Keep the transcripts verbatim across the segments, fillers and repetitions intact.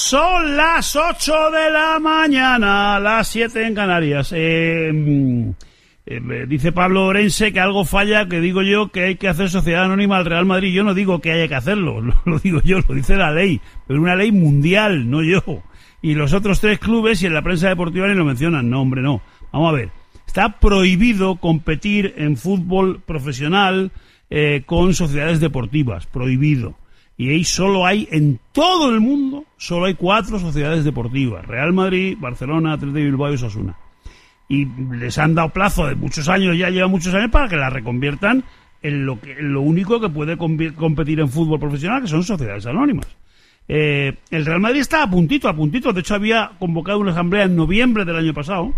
Son las ocho de la mañana, las siete en Canarias. Eh, eh, dice Pablo Orense que algo falla, que digo yo que hay que hacer sociedad anónima al Real Madrid. Yo no digo que haya que hacerlo, lo, lo digo yo, lo dice la ley, pero una ley mundial, no yo. Y los otros tres clubes y en la prensa deportiva ni lo mencionan. No, hombre, no. Vamos a ver. Está prohibido competir en fútbol profesional eh, con sociedades deportivas. Prohibido. Y ahí solo hay, en todo el mundo, solo hay cuatro sociedades deportivas. Real Madrid, Barcelona, Athletic de Bilbao y Osasuna. Y les han dado plazo de muchos años, ya lleva muchos años, para que la reconviertan en lo, que, en lo único que puede competir en fútbol profesional, que son sociedades anónimas. Eh, el Real Madrid está a puntito, a puntito. De hecho, había convocado una asamblea en noviembre del año pasado.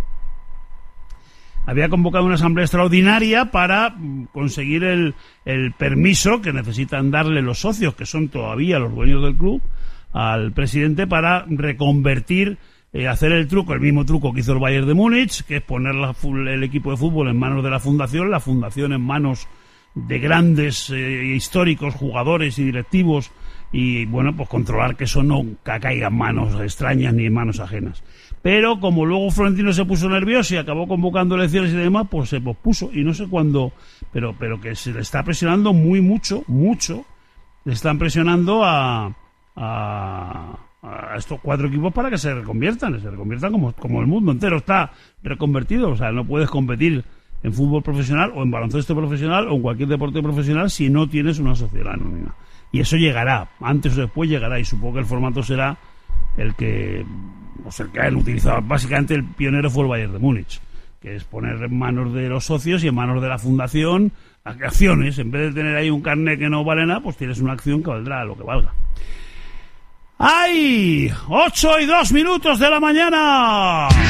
Había convocado una asamblea extraordinaria para conseguir el, el permiso que necesitan darle los socios, que son todavía los dueños del club, al presidente para reconvertir, eh, hacer el truco, el mismo truco que hizo el Bayern de Múnich, que es poner la, el equipo de fútbol en manos de la fundación, la fundación en manos de grandes eh, históricos jugadores y directivos, y bueno, pues controlar que eso no caiga en manos extrañas ni en manos ajenas. Pero como luego Florentino se puso nervioso y acabó convocando elecciones y demás, pues se pospuso, y no sé cuándo, pero pero que se le está presionando muy mucho, mucho, le están presionando a, a, a estos cuatro equipos para que se reconviertan, se reconviertan como, como el mundo entero está reconvertido. O sea, no puedes competir en fútbol profesional o en baloncesto profesional o en cualquier deporte profesional si no tienes una sociedad anónima. Y eso llegará, antes o después llegará, y supongo que el formato será el que, o sea, el que han utilizado. Básicamente el pionero fue el Bayern de Múnich, que es poner en manos de los socios y en manos de la fundación acciones. En vez de tener ahí un carnet que no vale nada, pues tienes una acción que valdrá lo que valga. ¡Ay! ¡Ocho y dos minutos de la mañana!